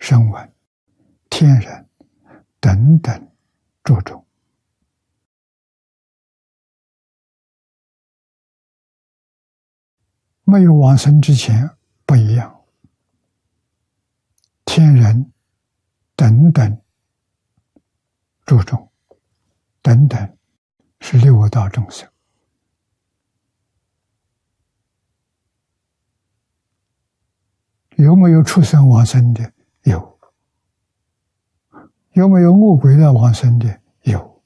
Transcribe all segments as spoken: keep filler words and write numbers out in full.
声闻、天人等等诸种。没有往生之前不一样，天人等等诸种，等等是六道众生。有没有畜生往生的？有。有没有恶鬼的往生的？有。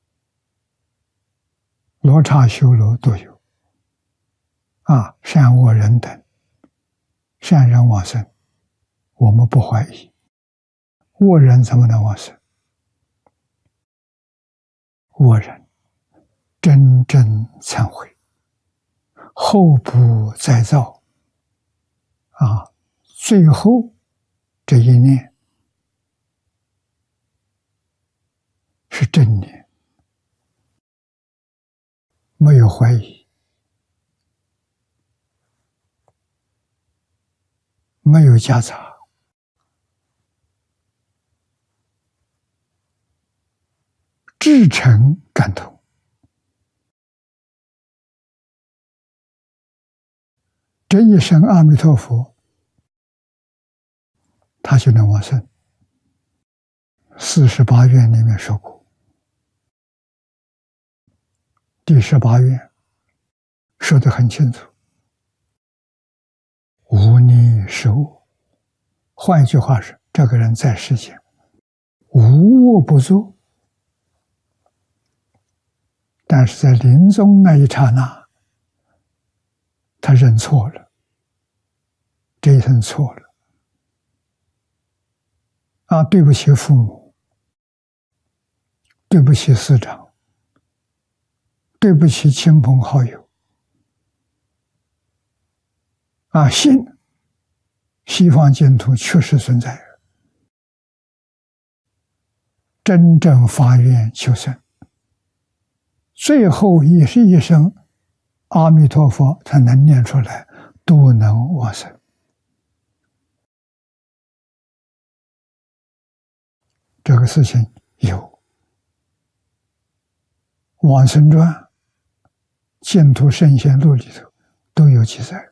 罗刹修罗都有。啊，善恶人等，善人往生，我们不怀疑。恶人怎么能往生？恶人真正忏悔，后不再造，啊，最后这一念是正念，没有怀疑，没有夹杂，至诚感通。这一生阿弥陀佛，他就能往生。四十八愿里面说过，第十八愿说得很清楚，无逆是恶。换一句话是，这个人在世间无恶不作，但是在临终那一刹那，他认错了，这一生错了，啊，对不起父母，对不起师长，对不起亲朋好友，啊，信西方净土确实存在，真正发愿求生，最后也是一声阿弥陀佛才能念出来，都能往生。这个事情有往生传、净土圣贤录里头都有记载。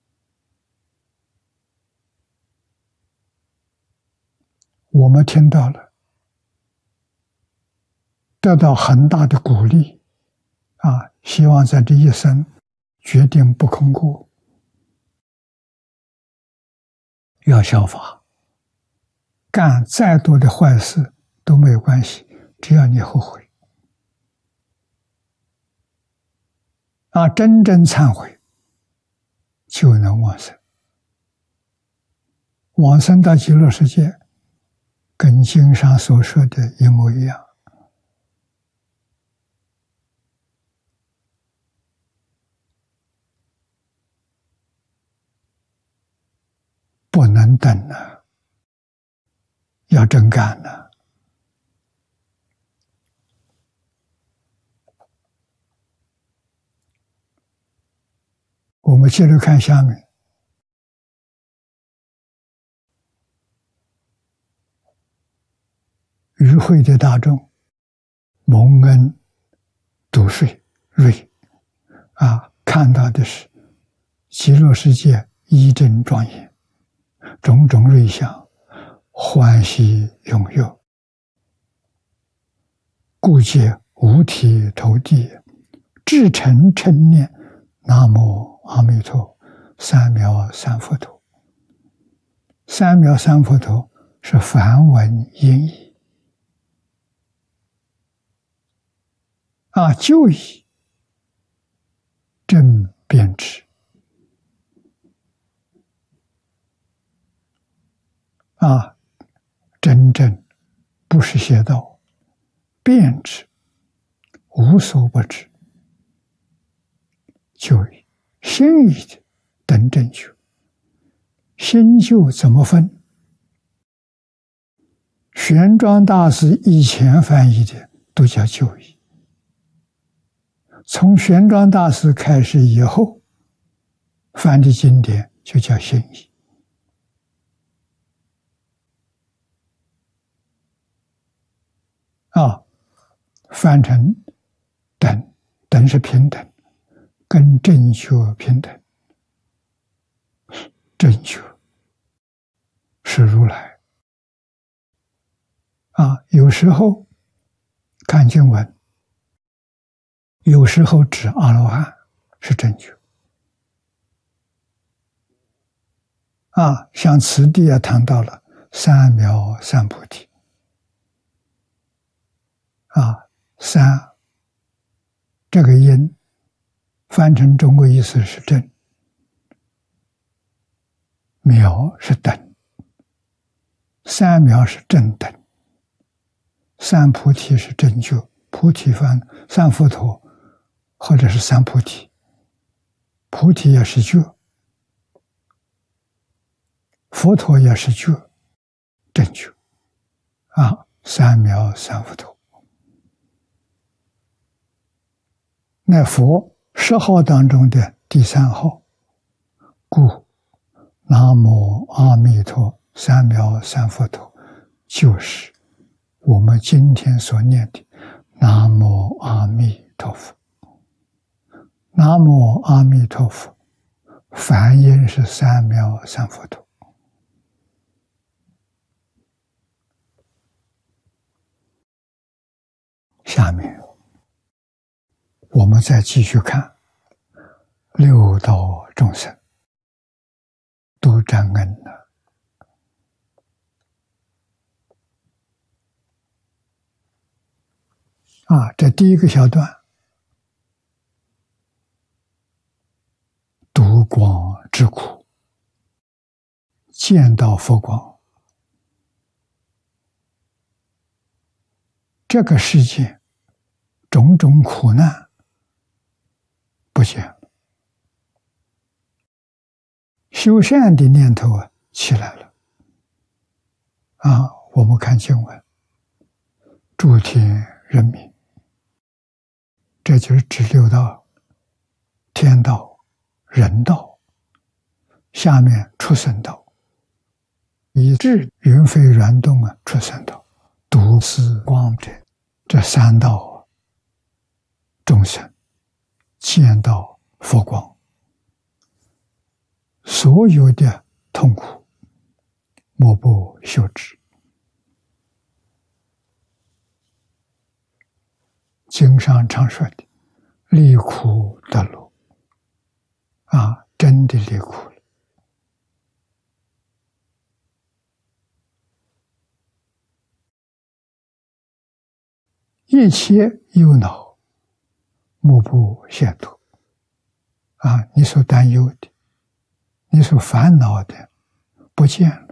我们听到了，得到很大的鼓励啊！希望在这一生决定不空过，要效法，干再多的坏事都没有关系，只要你后悔啊，真正忏悔，就能往生。往生到极乐世界，跟经上所说的一模一样。不能等了，要真干了。我们接着看下面，与会的大众蒙恩读睡瑞啊，看到的是极乐世界一真庄严，种种瑞相，欢喜踊跃，故皆五体投地，至诚称念南无阿弥陀三藐三佛陀。三藐三佛陀是梵文音译啊，就以正辩知啊，真正不是邪道，辩知无所不知，就以心意的等正觉。新旧怎么分？玄奘大师以前翻译的都叫旧译，从玄奘大师开始以后翻的经典就叫新译。 翻成等，等是平等，跟正觉平等。正觉是如来啊，有时候看经文，有时候指阿罗汉是正觉啊，像此地也谈到了三藐三菩提啊，三这个音翻成中国意思是正，藐是等，三藐是正等，三菩提是正觉，菩提翻三佛陀或者是三菩提，菩提也是觉，佛陀也是觉，正觉啊，三藐三佛陀。那佛十号当中的第三号，故南无阿弥陀三藐三佛陀，就是我们今天所念的南无阿弥陀佛。南无阿弥陀佛，梵音是三藐三佛陀。下面我们再继续看六道众生都沾恩的啊，这第一个小段，读光之苦，见到佛光，这个世界种种苦难不见了，修善的念头啊起来了啊！我们看经文，诸天人民，这就是指六道：天道、人道，下面畜生道，以至云飞燃动啊，畜生道，独思光者，这三道啊，众生见到佛光，所有的痛苦莫不休止。经上常说的离苦得乐啊，真的离苦了。一切忧恼莫不现脱啊！你所担忧的，你所烦恼的不见了。